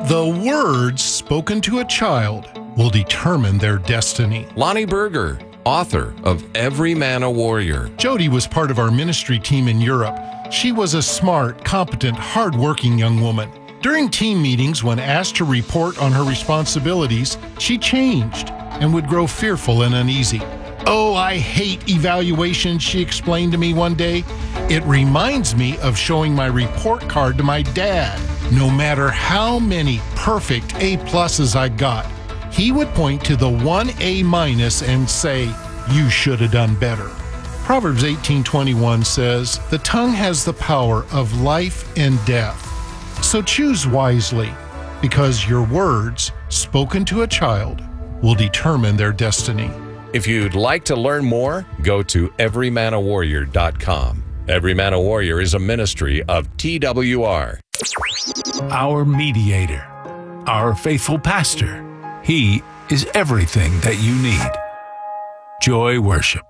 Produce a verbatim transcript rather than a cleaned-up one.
The words spoken to a child will determine their destiny. Lonnie Berger, author of Every Man a Warrior. Jody was part of our ministry team in Europe. She was a smart, competent, hardworking young woman. During team meetings, when asked to report on her responsibilities, she changed and would grow fearful and uneasy. "Oh, I hate evaluations," she explained to me one day. "It reminds me of showing my report card to my dad. No matter how many perfect A pluses I got, he would point to the one A minus and say, 'You should have done better.'" Proverbs eighteen twenty-one says, "The tongue has the power of life and death." So choose wisely, because your words, spoken to a child, will determine their destiny. If you'd like to learn more, go to every man a warrior dot com. Every Man a Warrior is a ministry of T W R. Our mediator, our faithful pastor. He is everything that you need. Joy Worship.